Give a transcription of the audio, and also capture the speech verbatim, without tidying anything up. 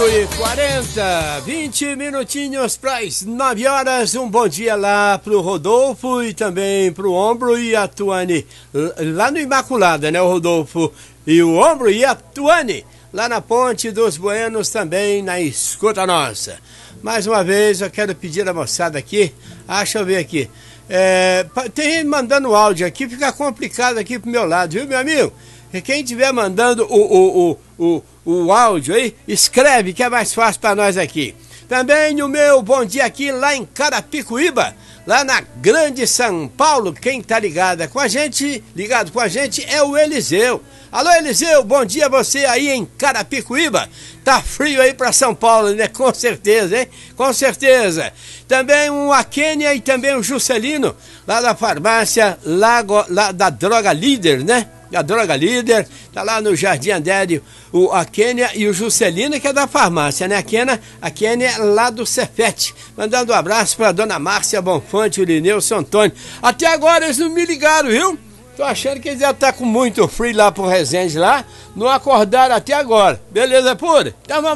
oito e quarenta, vinte minutinhos para as nove horas. Um bom dia lá pro Rodolfo e também pro Ombro e a Tuane, lá no Imaculada, né? O Rodolfo e o Ombro e a Tuane, lá na Ponte dos Buenos também, na escuta nossa. Mais uma vez eu quero pedir a moçada aqui, ah, deixa eu ver aqui, é, tem mandando áudio aqui, fica complicado aqui pro meu lado, viu, meu amigo? E quem estiver mandando o, o, o, o, o áudio aí, escreve que é mais fácil para nós aqui. Também o meu bom dia aqui lá em Carapicuíba, lá na Grande São Paulo. Quem tá ligado com a gente, ligado com a gente é o Eliseu. Alô, Eliseu, bom dia a você aí em Carapicuíba. Tá frio aí para São Paulo, né? Com certeza, hein? Com certeza. Também um Aquênia e também o Juscelino, lá da farmácia Lago, lá da Droga Líder, né? A Droga Líder, tá lá no Jardim Adério, o Aquênia e o Juscelino, que é da farmácia, né? A Kênia, a Kênia lá do Cefete. Mandando um abraço pra dona Márcia Bonfante, o Lineu, São Antônio. Até agora eles não me ligaram, viu? Tô achando que eles já tá com muito frio lá pro Resende lá, não acordaram até agora. Beleza pura? Então vamos